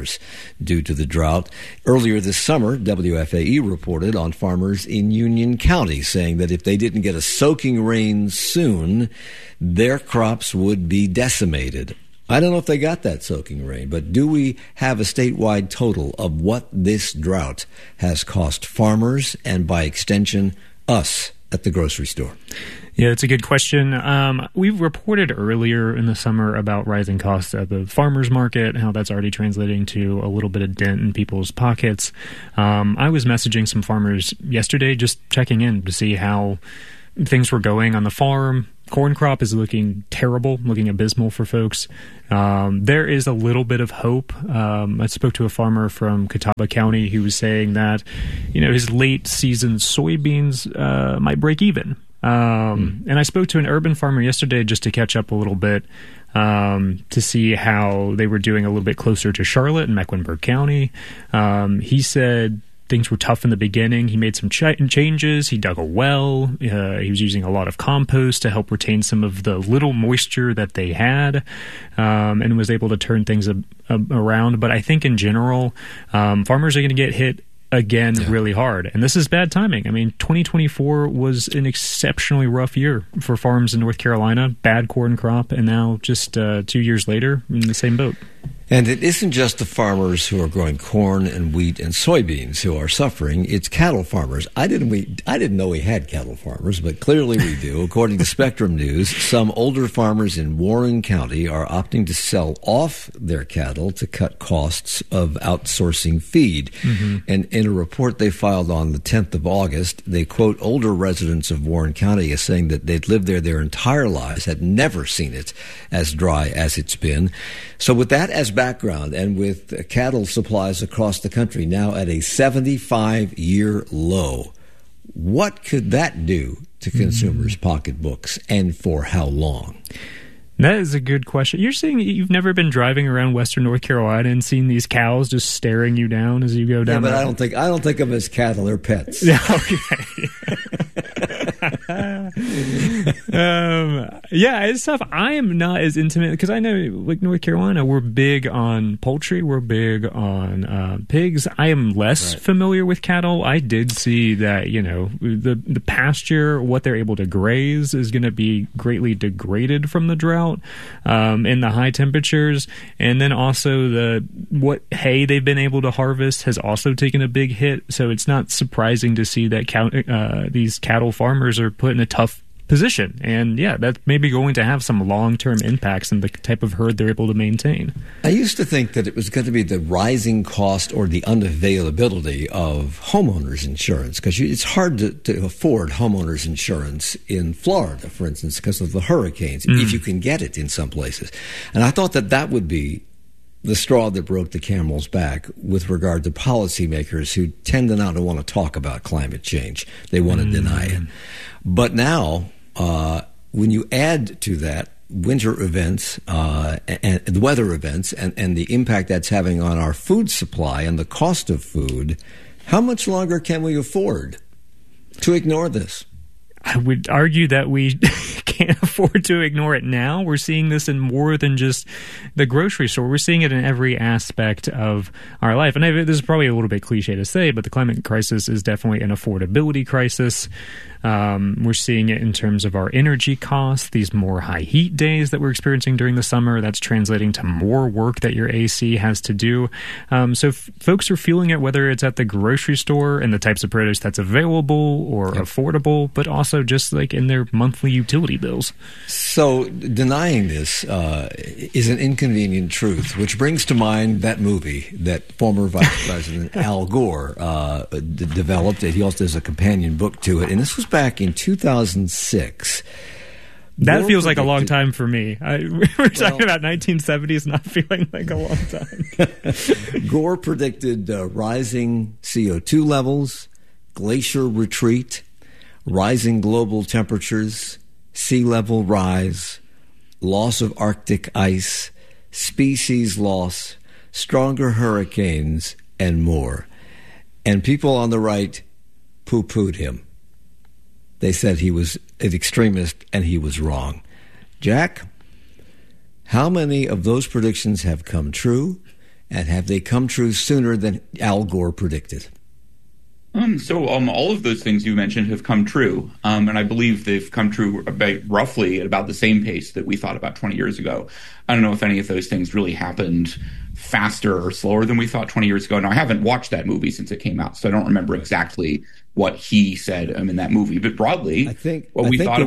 due to the drought. Earlier this summer, WFAE reported on farmers in Union County saying that if they didn't get a soaking rain soon, their crops would be decimated. I don't know if they got that soaking rain, but do we have a statewide total of what this drought has cost farmers and, by extension, us at the grocery store? Yeah, it's a good question. We've reported earlier in the summer about rising costs at the farmers market, how that's already translating to a little bit of dent in people's pockets. I was messaging some farmers yesterday, just checking in to see how things were going on the farm. Corn crop is looking terrible, looking abysmal for folks. There is a little bit of hope. I spoke to a farmer from Catawba County who was saying that, his late season soybeans might break even. And I spoke to an urban farmer yesterday just to catch up a little bit to see how they were doing a little bit closer to Charlotte and Mecklenburg County. He said things were tough in the beginning. He made some changes. He dug a well. He was using a lot of compost to help retain some of the little moisture that they had, and was able to turn things around. But I think in general, farmers are going to get hit again really hard. And this is bad timing. I mean, 2024 was an exceptionally rough year for farms in North Carolina. Bad corn crop, and now just 2 years later, in the same boat. And it isn't just the farmers who are growing corn and wheat and soybeans who are suffering. It's cattle farmers. I didn't know we had cattle farmers, but clearly we do. According to Spectrum News, some older farmers in Warren County are opting to sell off their cattle to cut costs of outsourcing feed. Mm-hmm. And in a report they filed on the 10th of August, they quote older residents of Warren County as saying that they'd lived there their entire lives, had never seen it as dry as it's been. So with that as background, and with cattle supplies across the country now at a 75-year low, what could that do to consumers' pocketbooks, and for how long? That is a good question. You're saying you've never been driving around Western North Carolina and seen these cows just staring you down as you go down? Yeah, but I don't think of them as cattle; they're pets. Okay. Yeah, it's tough. I am not as intimate because I know, like North Carolina, we're big on poultry. We're big on pigs. I am less familiar with cattle. I did see that the pasture, what they're able to graze, is going to be greatly degraded from the drought. In the high temperatures, and then also what hay they've been able to harvest has also taken a big hit. So it's not surprising to see that these cattle farmers are put in a tough position, and that's maybe going to have some long-term impacts in the type of herd they're able to maintain. I used to think that it was going to be the rising cost or the unavailability of homeowners insurance, because it's hard to afford homeowners insurance in Florida, for instance, because of the hurricanes, if you can get it in some places. And I thought that would be the straw that broke the camel's back with regard to policymakers who tend to not want to talk about climate change. They want to deny it. But now, when you add to that winter events and the weather events and the impact that's having on our food supply and the cost of food, how much longer can we afford to ignore this? I would argue that we can't afford to ignore it now. We're seeing this in more than just the grocery store. We're seeing it in every aspect of our life. And this is probably a little bit cliche to say, but the climate crisis is definitely an affordability crisis. We're seeing it in terms of our energy costs, these more high heat days that we're experiencing during the summer. That's translating to more work that your AC has to do. So folks are feeling it, whether it's at the grocery store and the types of produce that's available or affordable, but also just like in their monthly utility bills. So denying this is an inconvenient truth, which brings to mind that movie that former Vice President Al Gore developed. He also has a companion book to it, and this was back in 2006. That Gore feels like a long time for me. We're talking about 1970s, not feeling like a long time. Gore predicted rising CO2 levels, glacier retreat, rising global temperatures, sea level rise, loss of Arctic ice, species loss, stronger hurricanes, and more. And people on the right poo-pooed him. They said he was an extremist and he was wrong. Jack, how many of those predictions have come true, and have they come true sooner than Al Gore predicted? All of those things you mentioned have come true, and I believe they've come true roughly at about the same pace that we thought about 20 years ago. I don't know if any of those things really happened faster or slower than we thought 20 years ago. Now, I haven't watched that movie since it came out, so I don't remember exactly what he said in that movie. But broadly, I think the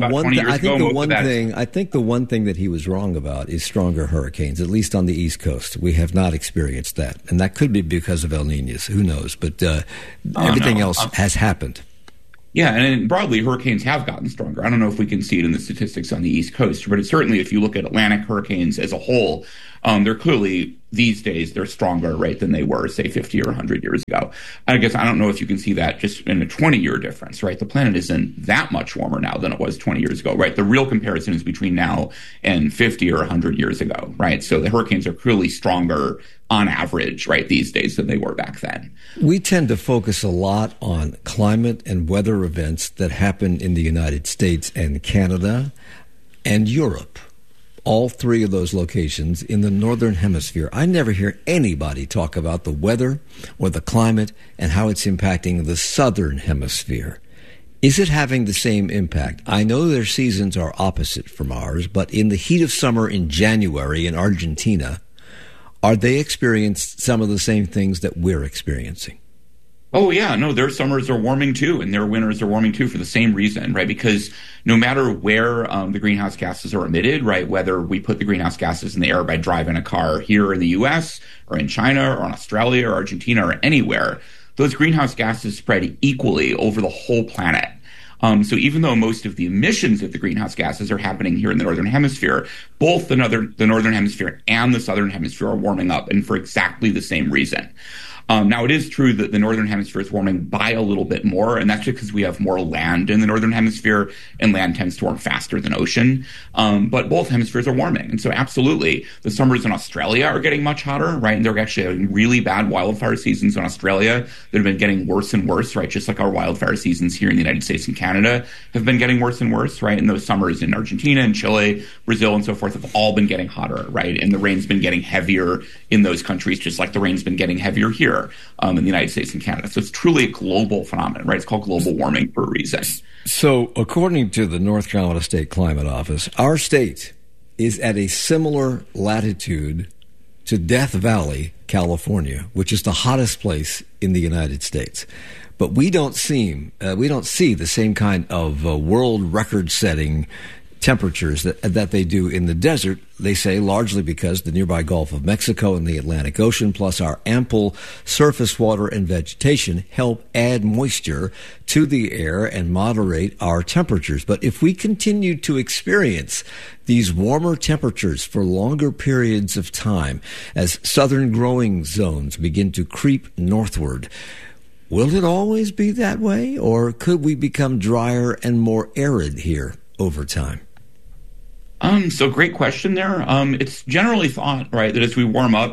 one thing that he was wrong about is stronger hurricanes, at least on the East Coast. We have not experienced that. And that could be because of El Niños. Who knows? But everything else has happened. Yeah, and broadly, hurricanes have gotten stronger. I don't know if we can see it in the statistics on the East Coast, but certainly if you look at Atlantic hurricanes as a whole, they're clearly, these days, they're stronger, right, than they were, say, 50 or 100 years ago. I guess I don't know if you can see that just in a 20-year difference, right? The planet isn't that much warmer now than it was 20 years ago, right? The real comparison is between now and 50 or 100 years ago, right? So the hurricanes are clearly stronger on average, right, these days than they were back then. We tend to focus a lot on climate and weather events that happen in the United States and Canada and Europe. All three of those locations in the Northern Hemisphere. I never hear anybody talk about the weather or the climate and how it's impacting the Southern Hemisphere. Is it having the same impact? I know their seasons are opposite from ours, but in the heat of summer in January in Argentina, are they experiencing some of the same things that we're experiencing? Oh, yeah. No, their summers are warming too, and their winters are warming too for the same reason, right? Because no matter where the greenhouse gases are emitted, right, whether we put the greenhouse gases in the air by driving a car here in the U.S. or in China or in Australia or Argentina or anywhere, those greenhouse gases spread equally over the whole planet. So even though most of the emissions of the greenhouse gases are happening here in the Northern Hemisphere, both the Northern Hemisphere and the Southern Hemisphere are warming up, and for exactly the same reason. Now, it is true that the Northern Hemisphere is warming by a little bit more, and that's because we have more land in the Northern Hemisphere, and land tends to warm faster than ocean. But both hemispheres are warming. And so absolutely, the summers in Australia are getting much hotter, right? And they're actually having really bad wildfire seasons in Australia that have been getting worse and worse, right? Just like our wildfire seasons here in the United States and Canada have been getting worse and worse, right? And those summers in Argentina and Chile, Brazil, and so forth have all been getting hotter, right? And the rain's been getting heavier in those countries, just like the rain's been getting heavier here. In the United States and Canada. So it's truly a global phenomenon, right? It's called global warming for a reason. So according to the North Carolina State Climate Office, our state is at a similar latitude to Death Valley, California, which is the hottest place in the United States. But we don't see the same kind of world record-setting temperatures that they do in the desert, they say, largely because the nearby Gulf of Mexico and the Atlantic Ocean, plus our ample surface water and vegetation, help add moisture to the air and moderate our temperatures. But if we continue to experience these warmer temperatures for longer periods of time, as southern growing zones begin to creep northward, will it always be that way, or could we become drier and more arid here over time? So great question there. It's generally thought, right, that as we warm up,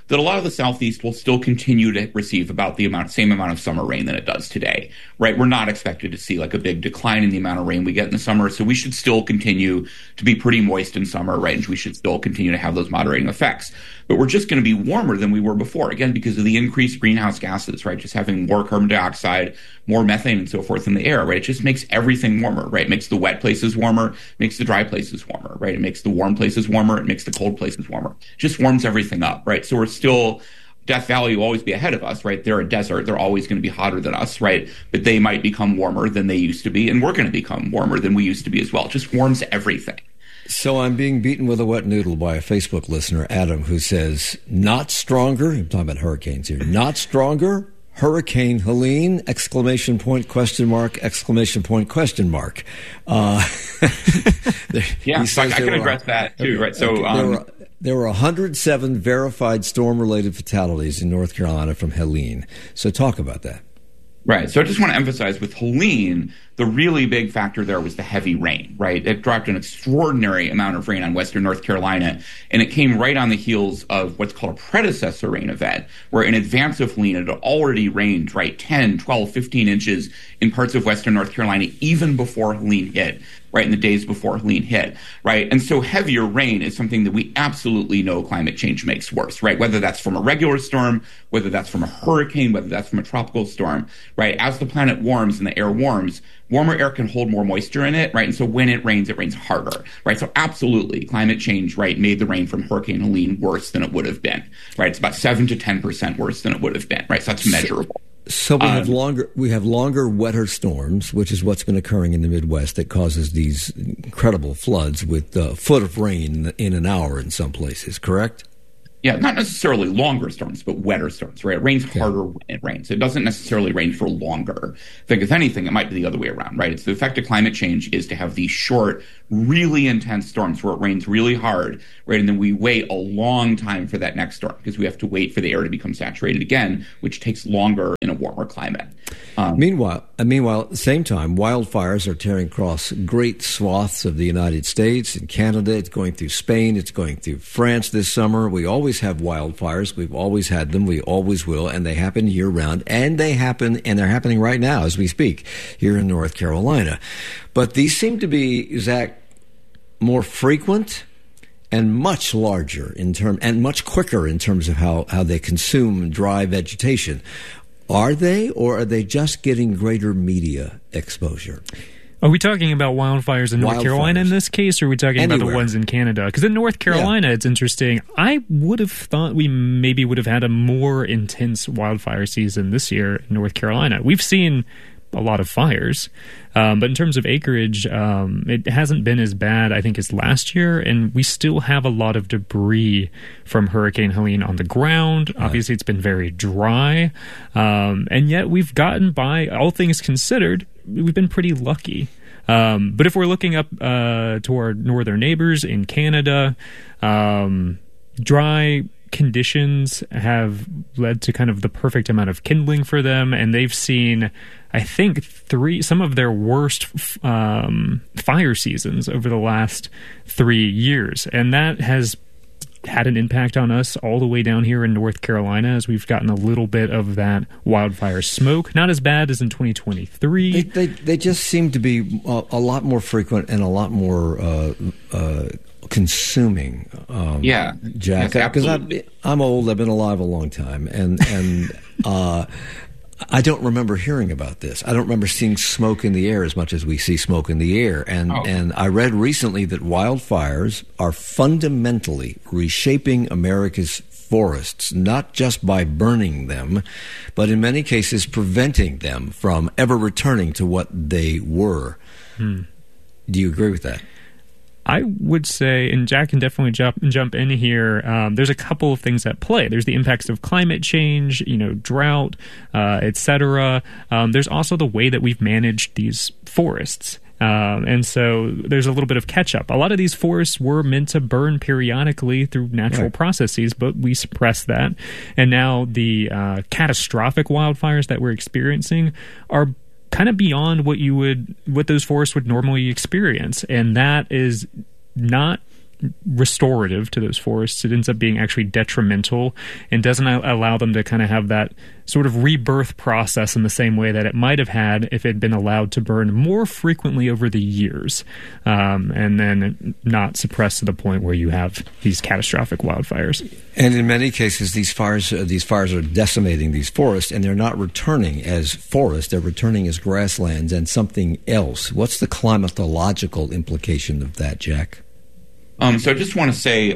that a lot of the Southeast will still continue to receive about the same amount of summer rain than it does today, right? We're not expected to see like a big decline in the amount of rain we get in the summer, so we should still continue to be pretty moist in summer, right? And we should still continue to have those moderating effects. But we're just going to be warmer than we were before, again, because of the increased greenhouse gases, right? Just having more carbon dioxide, more methane and so forth in the air, right? It just makes everything warmer, right? It makes the wet places warmer, makes the dry places warmer, right? It makes the warm places warmer, it makes the cold places warmer. It just warms everything up, right? So we're still, Death Valley will always be ahead of us, right? They're a desert. They're always going to be hotter than us, right? But they might become warmer than they used to be, and we're going to become warmer than we used to be as well. It just warms everything. So I'm being beaten with a wet noodle by a Facebook listener, Adam, who says, not stronger. I'm talking about hurricanes here. Not stronger. Hurricane Helene, exclamation point, question mark, exclamation point, question mark. Yeah, so I can address that too, right? So there were 107 verified storm-related fatalities in North Carolina from Helene. So talk about that. Right. So I just want to emphasize with Helene, the really big factor there was the heavy rain, right? It dropped an extraordinary amount of rain on western North Carolina, and it came right on the heels of what's called a predecessor rain event, where in advance of Helene, it had already rained, right, 10, 12, 15 inches in parts of western North Carolina, even before Helene hit, right, in the days before Helene hit, right? And so heavier rain is something that we absolutely know climate change makes worse, right? Whether that's from a regular storm, whether that's from a hurricane, whether that's from a tropical storm, right? As the planet warms and the air warms, warmer air can hold more moisture in it, right? And so when it rains harder, right? So absolutely, climate change, right, made the rain from Hurricane Helene worse than it would have been, right? It's about 7 to 10% worse than it would have been, right? So that's measurable. So we have longer, wetter storms, which is what's been occurring in the Midwest that causes these incredible floods with a foot of rain in an hour in some places, correct? Yeah, not necessarily longer storms, but wetter storms, right? It rains harder when it rains. It doesn't necessarily rain for longer. I think, if anything, it might be the other way around, right? It's the effect of climate change is to have these short, really intense storms where it rains really hard, right? And then we wait a long time for that next storm because we have to wait for the air to become saturated again, which takes longer in a warmer climate. Meanwhile, at the same time, wildfires are tearing across great swaths of the United States and Canada. It's going through Spain. It's going through France this summer. We always have wildfires. We've always had them. We always will. And they happen year round. And they're happening right now as we speak here in North Carolina. But these seem to be, Zach, more frequent and much larger and much quicker in terms of how they consume dry vegetation. Are they, or are they just getting greater media exposure? Are we talking about wildfires in North Carolina in this case, or are we talking about the ones in Canada? Because in North Carolina, It's interesting. I would have thought we maybe would have had a more intense wildfire season this year in North Carolina. We've seen a lot of fires, but in terms of acreage, it hasn't been as bad, I think, as last year, and we still have a lot of debris from Hurricane Helene on the ground. Right. Obviously, it's been very dry, and yet we've gotten by, all things considered, we've been pretty lucky. But if we're looking up to our northern neighbors in Canada, dry conditions have led to kind of the perfect amount of kindling for them, and they've seen, I think, some of their worst fire seasons over the last 3 years, and that has had an impact on us all the way down here in North Carolina as we've gotten a little bit of that wildfire smoke. Not as bad as in 2023. They just seem to be a lot more frequent and a lot more consuming. Jack, because I'm old. I've been alive a long time, and I don't remember hearing about this. I don't remember seeing smoke in the air as much as we see smoke in the air. And I read recently that wildfires are fundamentally reshaping America's forests, not just by burning them, but in many cases preventing them from ever returning to what they were. Do you agree with that? I would say, and Jack can definitely jump in here, there's a couple of things at play. There's the impacts of climate change, drought, etc. There's also the way that we've managed these forests. And so there's a little bit of catch-up. A lot of these forests were meant to burn periodically through natural processes, but we suppressed that. And now the catastrophic wildfires that we're experiencing are kind of beyond what those forests would normally experience, and that is not restorative to those forests. It ends up being actually detrimental and doesn't allow them to kind of have that sort of rebirth process in the same way that it might have had if it had been allowed to burn more frequently over the years, and then not suppressed to the point where you have these catastrophic wildfires. And in many cases, these fires are decimating these forests, and they're not returning as forests; they're returning as grasslands and something else. What's the climatological implication of that, Jack? So I just want to say,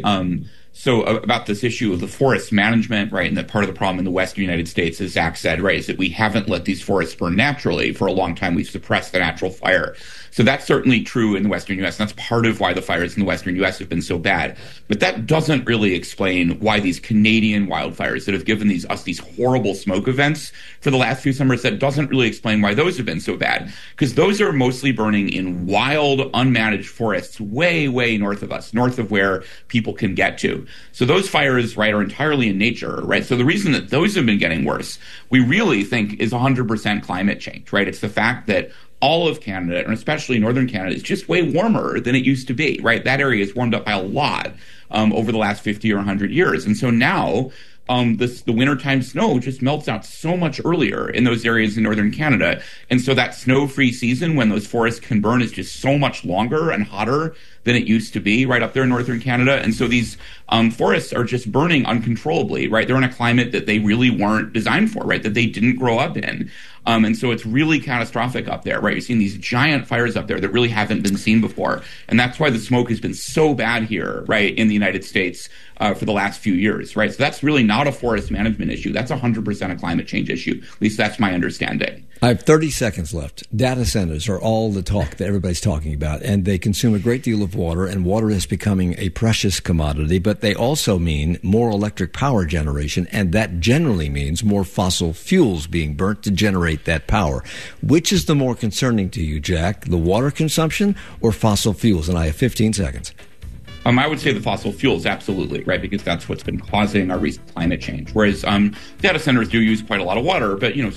about this issue of the forest management, right, and that part of the problem in the Western United States, as Zach said, right, is that we haven't let these forests burn naturally. For a long time, we've suppressed the natural fire. So that's certainly true in the Western U.S., and that's part of why the fires in the Western U.S. have been so bad. But that doesn't really explain why these Canadian wildfires that have given us these horrible smoke events for the last few summers, that doesn't really explain why those have been so bad. Because those are mostly burning in wild, unmanaged forests way, way north of us, north of where people can get to. So those fires, right, are entirely in nature, right? So the reason that those have been getting worse, we really think is 100% climate change, right? It's the fact that all of Canada, and especially northern Canada, is just way warmer than it used to be, right? That area is warmed up by a lot over the last 50 or 100 years. And so now the wintertime snow just melts out so much earlier in those areas in northern Canada. And so that snow-free season when those forests can burn is just so much longer and hotter than it used to be right up there in northern Canada. And so these forests are just burning uncontrollably, right? They're in a climate that they really weren't designed for, right? That they didn't grow up in. And so it's really catastrophic up there, right? You're seeing these giant fires up there that really haven't been seen before. And that's why the smoke has been so bad here, right, in the United States for the last few years, right? So that's really not a forest management issue. That's 100% a climate change issue. At least that's my understanding. I have 30 seconds left. Data centers are all the talk that everybody's talking about, and they consume a great deal of water, and water is becoming a precious commodity, but they also mean more electric power generation, and that generally means more fossil fuels being burnt to generate that power. Which is the more concerning to you, Jack, the water consumption or fossil fuels? And I have 15 seconds. I would say the fossil fuels, absolutely, right? Because that's what's been causing our recent climate change. Whereas data centers do use quite a lot of water, but,